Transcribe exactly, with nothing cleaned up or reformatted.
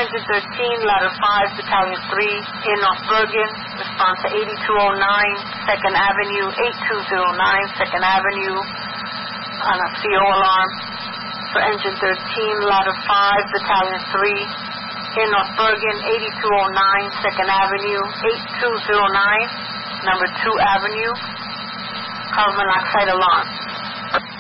Engine thirteen, Ladder five, Battalion three, in North Bergen. Response to eighty-two oh nine, second Avenue, eighty-two oh nine, second Avenue, on a C O alarm. For Engine thirteen, Ladder five, Battalion three, in North Bergen, eighty-two oh nine, second Avenue, eighty-two oh nine, number two Avenue, carbon monoxide alarm.